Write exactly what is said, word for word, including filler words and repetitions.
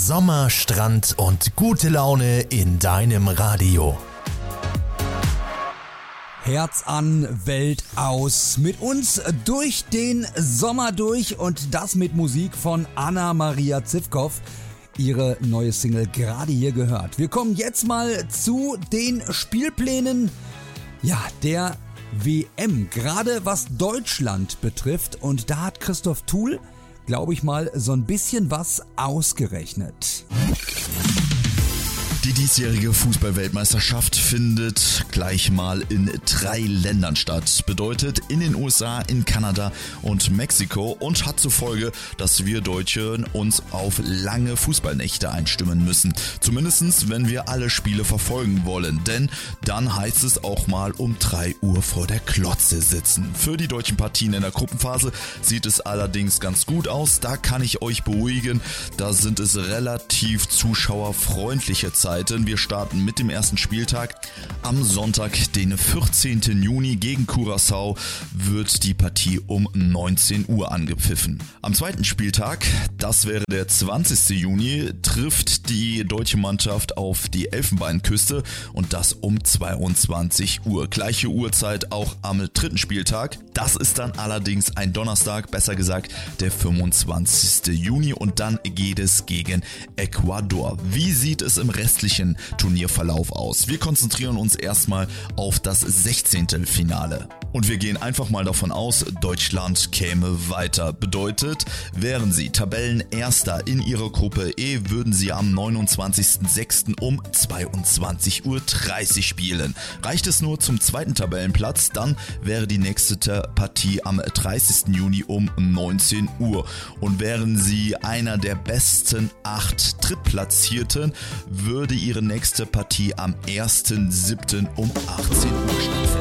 Sommer, Strand und gute Laune in deinem Radio. Herz an, Welt aus. Mit uns durch den Sommer durch und das mit Musik von Anna-Maria Zivkow. Ihre neue Single gerade hier gehört. Wir kommen jetzt mal zu den Spielplänen, ja, der W M, gerade was Deutschland betrifft. Und da hat Christoph Thuhl, glaube ich mal, so ein bisschen was ausgerechnet. Die diesjährige Fußball-Weltmeisterschaft findet gleich mal in drei Ländern statt. Bedeutet in den U S A, in Kanada und Mexiko und hat zur Folge, dass wir Deutsche uns auf lange Fußballnächte einstimmen müssen. Zumindest, wenn wir alle Spiele verfolgen wollen, denn dann heißt es auch mal um drei Uhr vor der Glotze sitzen. Für die deutschen Partien in der Gruppenphase sieht es allerdings ganz gut aus. Da kann ich euch beruhigen, da sind es relativ zuschauerfreundliche Zeiten. Wir starten mit dem ersten Spieltag. Am Sonntag, den vierzehnten Juni gegen Curaçao, wird die Partie um neunzehn Uhr angepfiffen. Am zweiten Spieltag, das wäre der zwanzigsten Juni, trifft die deutsche Mannschaft auf die Elfenbeinküste und das um zweiundzwanzig Uhr. Gleiche Uhrzeit auch am dritten Spieltag. Das ist dann allerdings ein Donnerstag, besser gesagt der fünfundzwanzigsten Juni und dann geht es gegen Ecuador. Wie sieht es im restlichen Turnierverlauf aus? Wir konzentrieren uns erstmal auf das sechzehnte Finale. Und wir gehen einfach mal davon aus, Deutschland käme weiter. Bedeutet, wären sie Tabellenerster in ihrer Gruppe E, würden sie am neunundzwanzigsten sechsten um zweiundzwanzig Uhr dreißig spielen. Reicht es nur zum zweiten Tabellenplatz, dann wäre die nächste Partie am dreißigsten Juni um neunzehn Uhr. Und wären sie einer der besten acht Drittplatzierten, würde ihre nächste Partie am ersten siebten um achtzehn Uhr stattfinden.